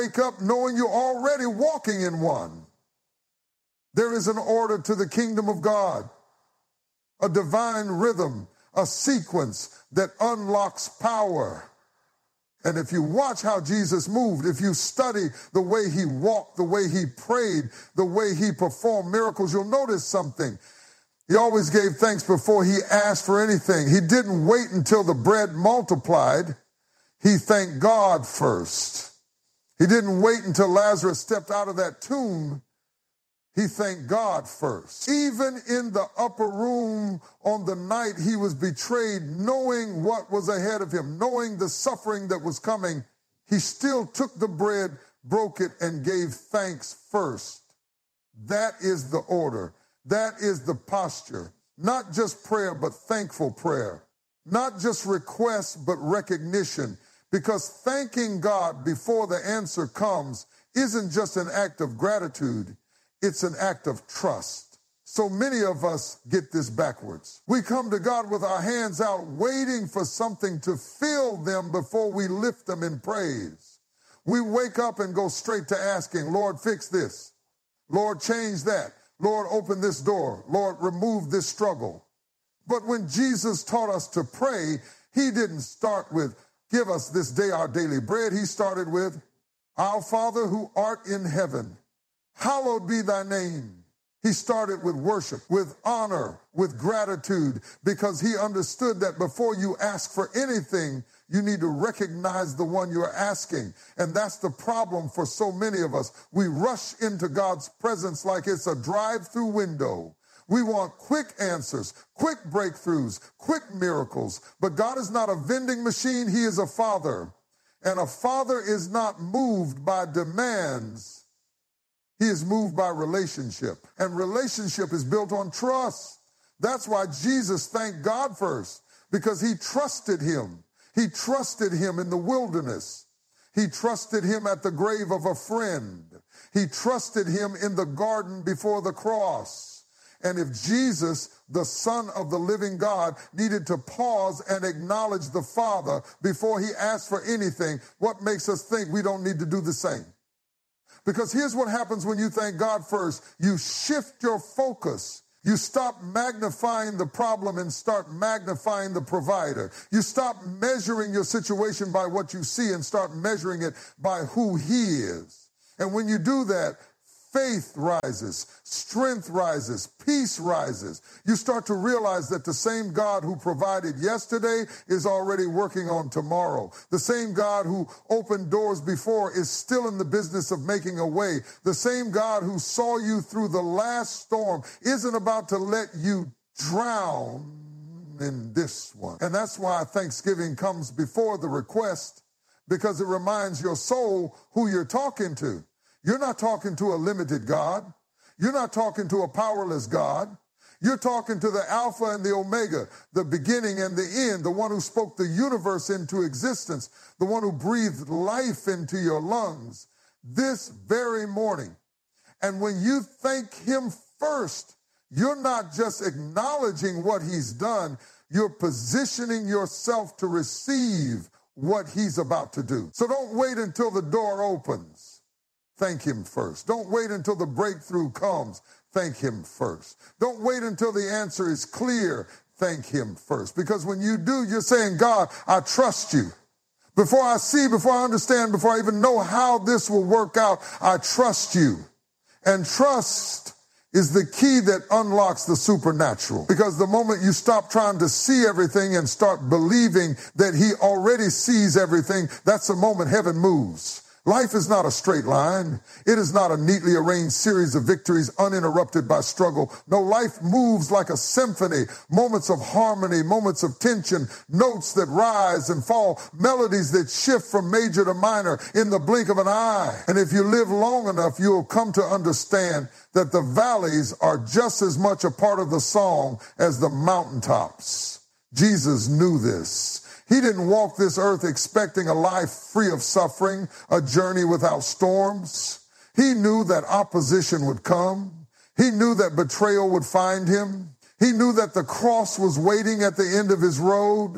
wake up knowing you're already walking in one. There is an order to the kingdom of God, a divine rhythm, a sequence that unlocks power. And if you watch how Jesus moved, if you study the way he walked, the way he prayed, the way he performed miracles, you'll notice something. He always gave thanks before he asked for anything. He didn't wait until the bread multiplied. He thanked God first. He didn't wait until Lazarus stepped out of that tomb. He thanked God first. Even in the upper room on the night he was betrayed, knowing what was ahead of him, knowing the suffering that was coming, he still took the bread, broke it, and gave thanks first. That is the order. That is the posture. Not just prayer, but thankful prayer. Not just requests, but recognition. Because thanking God before the answer comes isn't just an act of gratitude. It's an act of trust. So many of us get this backwards. We come to God with our hands out, waiting for something to fill them before we lift them in praise. We wake up and go straight to asking, Lord, fix this. Lord, change that. Lord, open this door. Lord, remove this struggle. But when Jesus taught us to pray, he didn't start with, give us this day our daily bread. He started with, our Father who art in heaven, hallowed be thy name. He started with worship, with honor, with gratitude, because he understood that before you ask for anything, you need to recognize the one you're asking. And that's the problem for so many of us. We rush into God's presence like it's a drive-through window. We want quick answers, quick breakthroughs, quick miracles. But God is not a vending machine. He is a father. And a father is not moved by demands. He is moved by relationship. And relationship is built on trust. That's why Jesus thanked God first, because he trusted him. He trusted him in the wilderness. He trusted him at the grave of a friend. He trusted him in the garden before the cross. And if Jesus, the Son of the living God, needed to pause and acknowledge the Father before he asked for anything, what makes us think we don't need to do the same? Because here's what happens when you thank God first. You shift your focus. You stop magnifying the problem and start magnifying the provider. You stop measuring your situation by what you see and start measuring it by who he is. And when you do that, faith rises, strength rises, peace rises. You start to realize that the same God who provided yesterday is already working on tomorrow. The same God who opened doors before is still in the business of making a way. The same God who saw you through the last storm isn't about to let you drown in this one. And that's why Thanksgiving comes before the request, because it reminds your soul who you're talking to. You're not talking to a limited God. You're not talking to a powerless God. You're talking to the Alpha and the Omega, the beginning and the end, the one who spoke the universe into existence, the one who breathed life into your lungs this very morning. And when you thank him first, you're not just acknowledging what he's done, you're positioning yourself to receive what he's about to do. So don't wait until the door opens. Thank him first. Don't wait until the breakthrough comes. Thank him first. Don't wait until the answer is clear. Thank him first. Because when you do, you're saying, God, I trust you. Before I see, before I understand, before I even know how this will work out, I trust you. And trust is the key that unlocks the supernatural. Because the moment you stop trying to see everything and start believing that he already sees everything, that's the moment heaven moves. Life is not a straight line. It is not a neatly arranged series of victories uninterrupted by struggle. No, life moves like a symphony, moments of harmony, moments of tension, notes that rise and fall, melodies that shift from major to minor in the blink of an eye. And if you live long enough, you'll come to understand that the valleys are just as much a part of the song as the mountaintops. Jesus knew this. He didn't walk this earth expecting a life free of suffering, a journey without storms. He knew that opposition would come. He knew that betrayal would find him. He knew that the cross was waiting at the end of his road.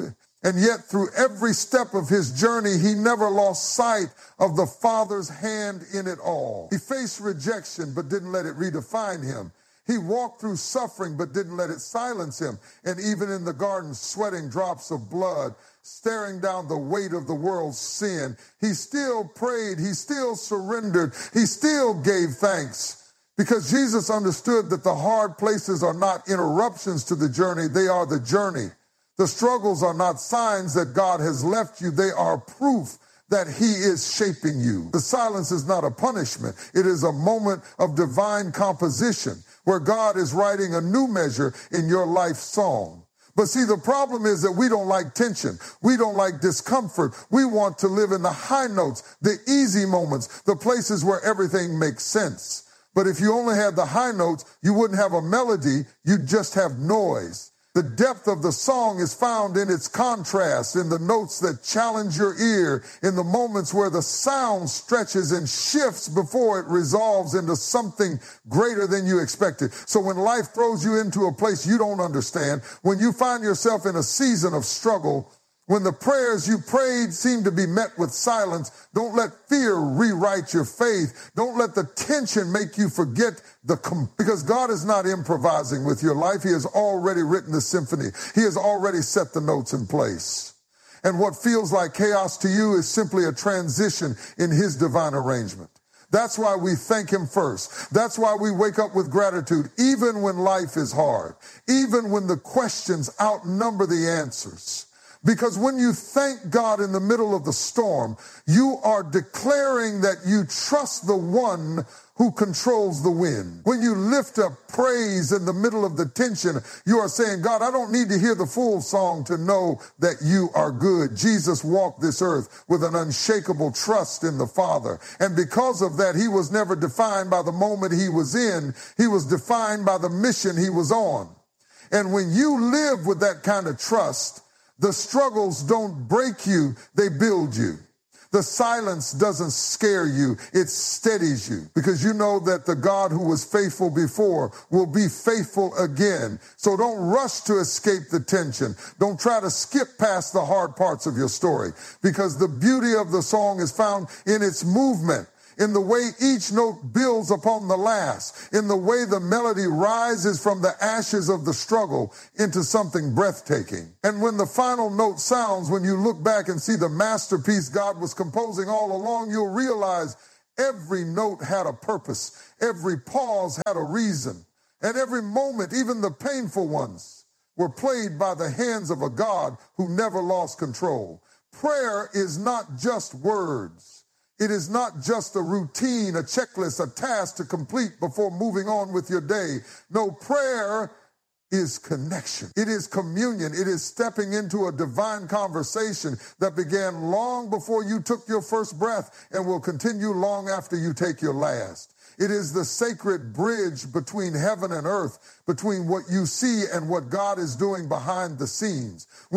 And yet through every step of his journey, he never lost sight of the Father's hand in it all. He faced rejection, but didn't let it redefine him. He walked through suffering, but didn't let it silence him. And even in the garden, sweating drops of blood, staring down the weight of the world's sin, he still prayed, he still surrendered, he still gave thanks. Because Jesus understood that the hard places are not interruptions to the journey, they are the journey. The struggles are not signs that God has left you. They are proof that he is shaping you. The silence is not a punishment. It is a moment of divine composition where God is writing a new measure in your life song. But see, the problem is that we don't like tension. We don't like discomfort. We want to live in the high notes, the easy moments, the places where everything makes sense. But if you only had the high notes, you wouldn't have a melody. You'd just have noise. The depth of the song is found in its contrast, in the notes that challenge your ear, in the moments where the sound stretches and shifts before it resolves into something greater than you expected. So when life throws you into a place you don't understand, when you find yourself in a season of struggle, when the prayers you prayed seem to be met with silence, don't let fear rewrite your faith. Don't let the tension make you forget because God is not improvising with your life. He has already written the symphony. He has already set the notes in place. And what feels like chaos to you is simply a transition in his divine arrangement. That's why we thank him first. That's why we wake up with gratitude, even when life is hard, even when the questions outnumber the answers. Because when you thank God in the middle of the storm, you are declaring that you trust the one who controls the wind. When you lift up praise in the middle of the tension, you are saying, God, I don't need to hear the full song to know that you are good. Jesus walked this earth with an unshakable trust in the Father. And because of that, he was never defined by the moment he was in. He was defined by the mission he was on. And when you live with that kind of trust, the struggles don't break you, they build you. The silence doesn't scare you, it steadies you. Because you know that the God who was faithful before will be faithful again. So don't rush to escape the tension. Don't try to skip past the hard parts of your story. Because the beauty of the song is found in its movement, in the way each note builds upon the last, in the way the melody rises from the ashes of the struggle into something breathtaking. And when the final note sounds, when you look back and see the masterpiece God was composing all along, you'll realize every note had a purpose, every pause had a reason, and every moment, even the painful ones, were played by the hands of a God who never lost control. Prayer is not just words. It is not just a routine, a checklist, a task to complete before moving on with your day. No, prayer is connection. It is communion. It is stepping into a divine conversation that began long before you took your first breath and will continue long after you take your last. It is the sacred bridge between heaven and earth, between what you see and what God is doing behind the scenes.